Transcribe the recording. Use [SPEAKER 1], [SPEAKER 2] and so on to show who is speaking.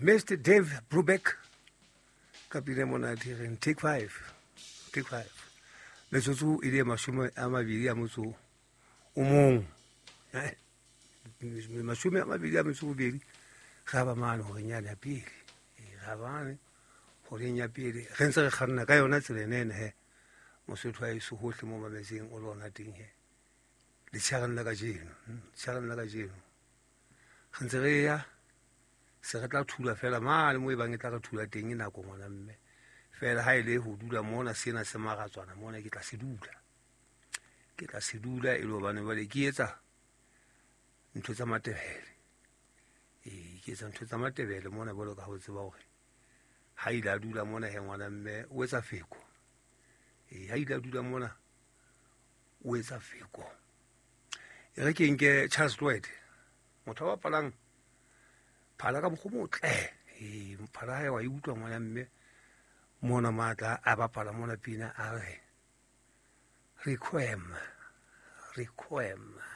[SPEAKER 1] Mr. Dave Brubeck ka pina mona direng take 5 metsotso e le mashome a mabedi a motso o mong mashome a mabedi a motso o bedi ga ba mane gore nyane ya pele ga bane gore nya pele re ntse re kganna ka yona tselenene he mosotho a iso hohle mo mametseng o lona teng he le tshagana ka jeno re ntse re ya se re tla thula fela mane mo e bang e tla re thula teng e nako ngwana mme fela ha ile ho dula mona sena se magatswana mona ke tla se dula e lo bane ba le ke etsa ntho tsa matebele ke etsa ntho tsa matebele mona bolo ka ho tseba hore ha ile a dula mona he ngwana mme o etsa feko ha ile a dula mona o etsa feko e re ke nke Charles Lloyd motho wa palang phala ka mogomotle phala hae wa e utlwa ngwana mme mona matla a bapala mona pina a re requiem